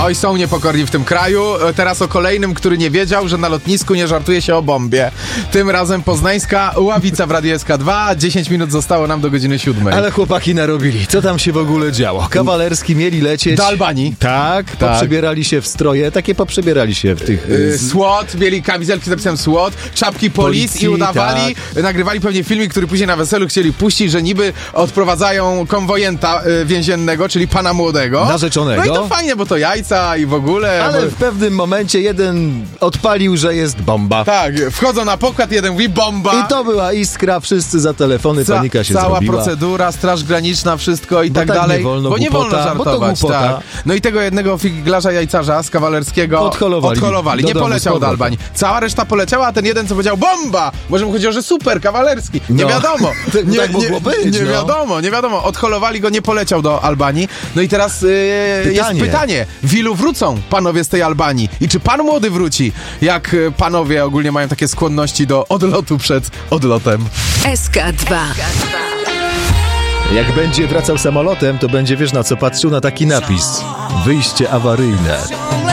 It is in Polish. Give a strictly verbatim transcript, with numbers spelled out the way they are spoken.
Oj, są niepokorni w tym kraju. Teraz o kolejnym, który nie wiedział, że na lotnisku nie żartuje się o bombie. Tym razem poznańska Ławica w Radiu S K dwa. dziesięć minut zostało nam do godziny siódmej. Ale chłopaki narobili. Co tam się w ogóle działo? Kawalerski mieli lecieć... Do Albanii. Tak, tak. Poprzebierali się w stroje. Takie poprzebierali się w tych... Yy, SWAT, mieli kamizelki z napisem SWAT, czapki policji, policji i udawali, tak. Nagrywali pewnie filmik, który później na weselu chcieli puścić, że niby odprowadzają konwojenta y, więziennego, czyli pana młodego. Narzeczonego. No i to fajnie, bo to jajca i w ogóle... Ale bo... w pewnym momencie jeden odpalił, że jest bomba. Tak, wchodzą na pokład, jeden mówi bomba. I to była iskra, wszyscy za telefony, Ca- panika się cała zrobiła. Cała procedura, straż graniczna, wszystko i bo tak, tak dalej. Nie wolno, bo nie głupota, wolno żartować. Bo to tak. No i tego jednego figlarza jajcarza z kawalerskiego odholowali. odholowali. Nie poleciał do Albanii. Cała reszta poleciała, a ten jeden, co powiedział bomba! Może mu chodziło, że super, kawalerski. Nie no. wiadomo. nie, tak mogło być, nie no. wiadomo, nie wiadomo. Odholowali go, nie poleciał do Albanii. No i teraz yy, jest pytanie. W ilu wrócą panowie z tej Albanii? I czy pan młody wróci? Jak panowie ogólnie mają takie skłonności do odlotu przed odlotem? S K dwa. Jak będzie wracał samolotem, to będzie, wiesz na co patrzył? Na taki napis. Wyjście awaryjne.